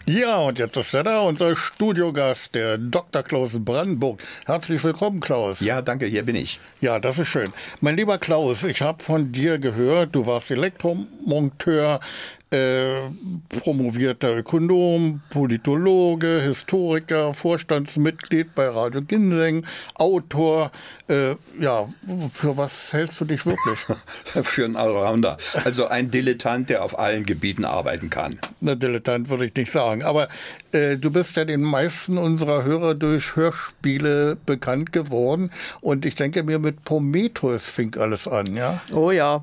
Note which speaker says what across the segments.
Speaker 1: Ja, und jetzt ist er da, unser Studiogast, der Dr. Klaus Brandenburg. Herzlich willkommen, Klaus.
Speaker 2: Ja, danke, hier bin ich.
Speaker 1: Ja, das ist schön. Mein lieber Klaus, ich habe von dir gehört, du warst Elektromonteur, promovierter Ökonom, Politologe, Historiker, Vorstandsmitglied bei Radio Ginseng, Autor. Ja, für was hältst du dich wirklich?
Speaker 2: Für einen Allrounder. Also ein Dilettant, der auf allen Gebieten arbeiten kann.
Speaker 1: Na, Dilettant würde ich nicht sagen. Aber du bist ja den meisten unserer Hörer durch Hörspiele bekannt geworden. Und ich denke mir, mit Prometheus fing alles an, ja?
Speaker 3: Oh ja.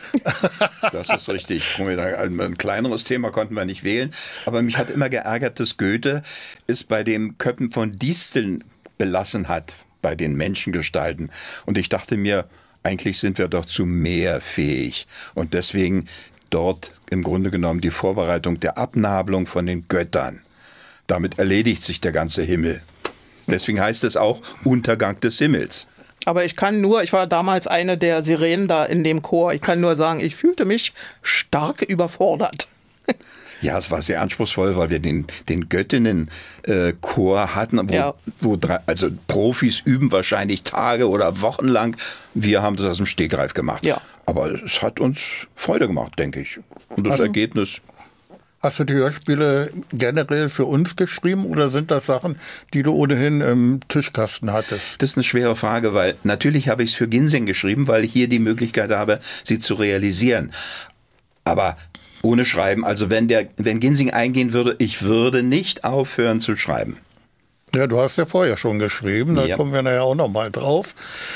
Speaker 2: Das ist richtig. Ein kleineres Thema konnten wir nicht wählen. Aber mich hat immer geärgert, dass Goethe es bei dem Köppen von Disteln belassen hat, bei den Menschengestalten. Und ich dachte mir, eigentlich sind wir doch zu mehr fähig. Und deswegen dort im Grunde genommen die Vorbereitung der Abnabelung von den Göttern. Damit erledigt sich der ganze Himmel. Deswegen heißt es auch Untergang des Himmels.
Speaker 3: Aber ich war damals eine der Sirenen da in dem Chor. Ich kann nur sagen, ich fühlte mich stark überfordert.
Speaker 2: Ja, es war sehr anspruchsvoll, weil wir den Göttinnen-Chor hatten, also Profis üben wahrscheinlich Tage oder Wochen lang. Wir haben das aus dem Stegreif gemacht. Ja. Aber es hat uns Freude gemacht, denke ich. Und das Ergebnis...
Speaker 1: Hast du die Hörspiele generell für uns geschrieben oder sind das Sachen, die du ohnehin im Tischkasten hattest?
Speaker 2: Das ist eine schwere Frage, weil natürlich habe ich es für Ginseng geschrieben, weil ich hier die Möglichkeit habe, sie zu realisieren. Aber ohne Schreiben, also wenn Ginseng eingehen würde, ich würde nicht aufhören zu schreiben.
Speaker 1: Ja, du hast ja vorher schon geschrieben, da kommen wir nachher auch noch mal drauf.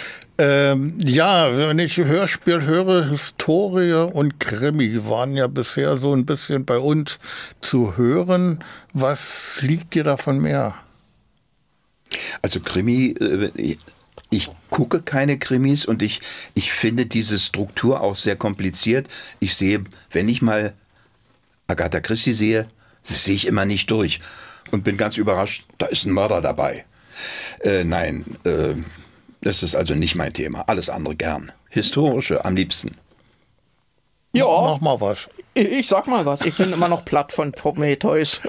Speaker 1: Ja, wenn ich Hörspiel höre, Historie und Krimi waren ja bisher so ein bisschen bei uns zu hören. Was liegt dir davon mehr?
Speaker 2: Also Krimi, ich gucke keine Krimis und ich finde diese Struktur auch sehr kompliziert. Ich sehe, wenn ich mal Agatha Christie sehe, das sehe ich immer nicht durch und bin ganz überrascht, da ist ein Mörder dabei. Das ist also nicht mein Thema. Alles andere gern. Historische am liebsten.
Speaker 1: Ja. Mach mal was.
Speaker 3: Ich sag mal was. Ich bin immer noch platt von Prometheus.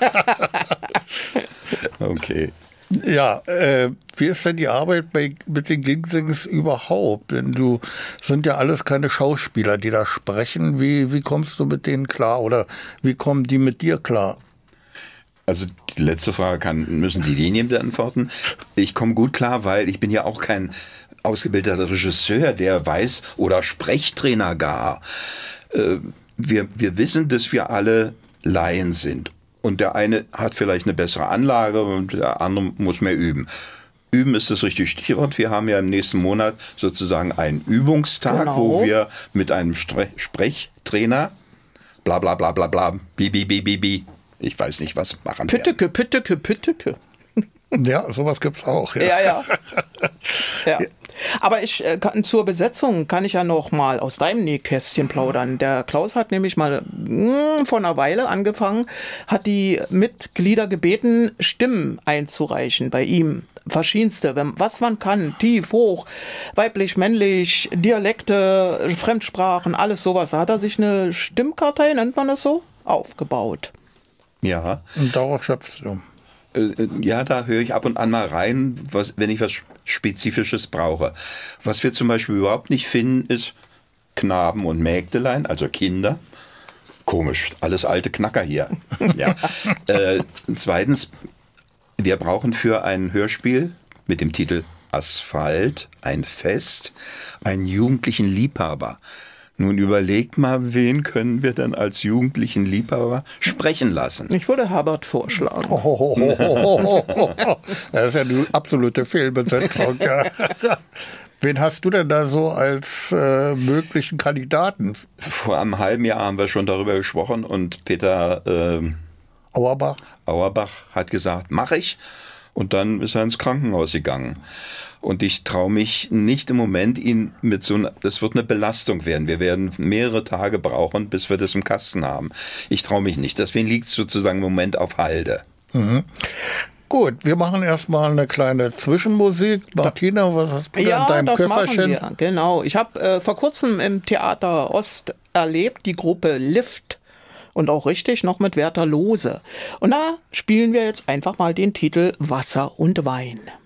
Speaker 1: Okay. Ja, wie ist denn die Arbeit mit den Ginsengs überhaupt? Denn du sind ja alles keine Schauspieler, die da sprechen. Wie kommst du mit denen klar oder wie kommen die mit dir klar?
Speaker 2: Also die letzte Frage müssen die Linien beantworten. Ich komme gut klar, weil ich bin ja auch kein ausgebildeter Regisseur, der weiß, oder Sprechtrainer gar. Wir wissen, dass wir alle Laien sind. Und der eine hat vielleicht eine bessere Anlage und der andere muss mehr üben. Üben ist das richtige Stichwort. Wir haben ja im nächsten Monat sozusagen einen Übungstag, wo wir mit einem Sprechtrainer bla bla bla bla bla bi. Ich weiß nicht, was machen wir.
Speaker 3: Pütteke.
Speaker 1: Ja, sowas gibt's auch.
Speaker 3: Ja. Aber zur Besetzung kann ich ja noch mal aus deinem Nähkästchen plaudern. Der Klaus hat nämlich mal vor einer Weile angefangen, hat die Mitglieder gebeten, Stimmen einzureichen bei ihm. Verschiedenste, was man kann, tief, hoch, weiblich, männlich, Dialekte, Fremdsprachen, alles sowas. Da hat er sich eine Stimmkartei, nennt man das so, aufgebaut.
Speaker 2: Ja.
Speaker 1: Und darauf schöpfst du.
Speaker 2: Ja, da höre ich ab und an mal rein, wenn ich was Spezifisches brauche. Was wir zum Beispiel überhaupt nicht finden, ist Knaben und Mägdelein, also Kinder. Komisch, alles alte Knacker hier. Ja. Zweitens, wir brauchen für ein Hörspiel mit dem Titel Asphalt, ein Fest, einen jugendlichen Liebhaber. Nun überlegt mal, wen können wir denn als jugendlichen Liebhaber sprechen lassen?
Speaker 3: Ich würde Herbert vorschlagen.
Speaker 1: Das ist ja eine absolute Fehlbesetzung. Wen hast du denn da so als möglichen Kandidaten?
Speaker 2: Vor einem halben Jahr haben wir schon darüber gesprochen und Peter Auerbach hat gesagt, mache ich. Und dann ist er ins Krankenhaus gegangen. Und ich traue mich nicht im Moment, ihn das wird eine Belastung werden. Wir werden mehrere Tage brauchen, bis wir das im Kasten haben. Ich traue mich nicht. Deswegen liegt es sozusagen im Moment auf Halde.
Speaker 1: Mhm. Gut, wir machen erstmal eine kleine Zwischenmusik. Martina, was hast du denn in deinem Köfferchen?
Speaker 3: Machen wir. Genau, ich habe vor kurzem im Theater Ost erlebt, die Gruppe Lift. Und auch richtig noch mit Werther Lose. Und da spielen wir jetzt einfach mal den Titel Wasser und Wein.